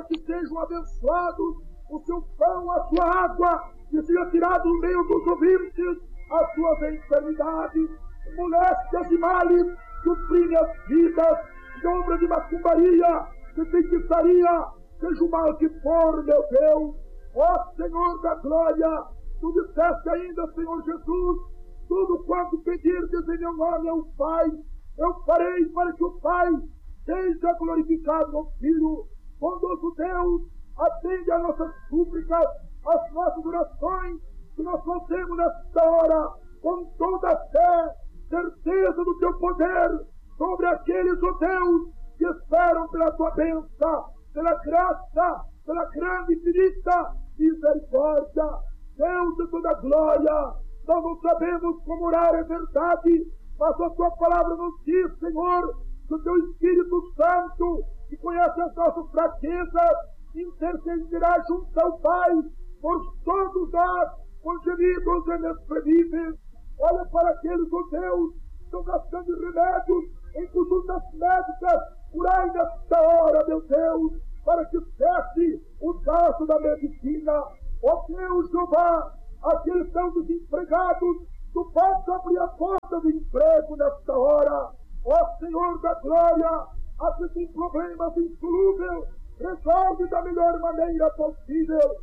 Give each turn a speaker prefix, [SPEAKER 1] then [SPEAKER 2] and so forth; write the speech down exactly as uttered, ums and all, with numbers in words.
[SPEAKER 1] que sejam abençoados o seu pão, a sua água, que seja tirado do meio dos ouvintes as suas enfermidades, moléstias e males que oprimem as vidas, sombra de macumbaria, de feitiçaria, seja o mal que for, meu Deus. Ó Senhor da glória, tu disseste ainda, Senhor Jesus, tudo quanto pedirdes em meu nome ao Pai, eu farei para que o Pai seja glorificado no Filho. Bondoso Deus, atende a nossas súplicas, as nossas orações, que nós fazemos nesta hora, com toda a fé, certeza do teu poder, sobre aqueles, ó Deus, que esperam pela tua bênção, pela graça, pela grande e infinita misericórdia. Deus de toda glória, nós não sabemos como orar, é verdade, mas a tua palavra nos diz, Senhor, que o teu Espírito Santo, que conhece as nossas fraquezas, intercederá junto ao Pai por todos nós, com gemidos inexprimíveis. Olha para aqueles, ó Deus, que estão gastando remédios em consultas médicas, curai nesta hora, meu Deus, para que cesse o gasto da medicina. Ó Deus, Jeová, aqueles que estão desempregados, tu podes abrir a porta do emprego nesta hora. Ó Senhor da glória, aqueles que têm problemas insolúveis, resolve da melhor maneira possível.